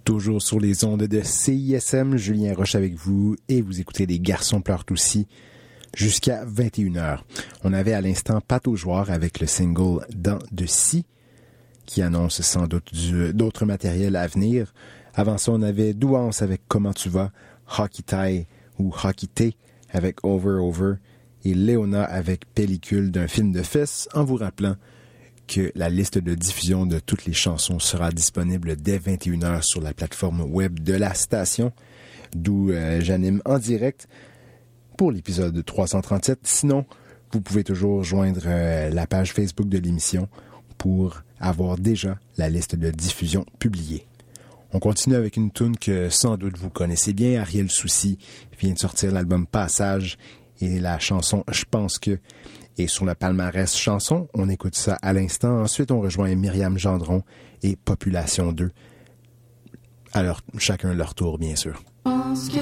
Toujours sur les ondes de CISM, Julien Roche avec vous et vous écoutez Les Garçons pleurent aussi jusqu'à 21h. On avait à l'instant Pat Aujoire avec le single Dents de scie qui annonce sans doute d'autres matériels à venir. Avant ça, on avait Douance avec Comment tu vas, Hockey Tie ou Hockey T avec Over Over et Léona avec Pellicule d'un film de fesses en vous rappelant que la liste de diffusion de toutes les chansons sera disponible dès 21h sur la plateforme web de la station, d'où j'anime en direct pour l'épisode 337. Sinon, vous pouvez toujours joindre la page Facebook de l'émission pour avoir déjà la liste de diffusion publiée. On continue avec une tune que sans doute vous connaissez bien. Ariel Soucy vient de sortir l'album Passage et la chanson Je pense que est sur le palmarès chanson. On écoute ça à l'instant. Ensuite, on rejoint Myriam Gendron et Population 2. Alors, chacun leur tour, bien sûr.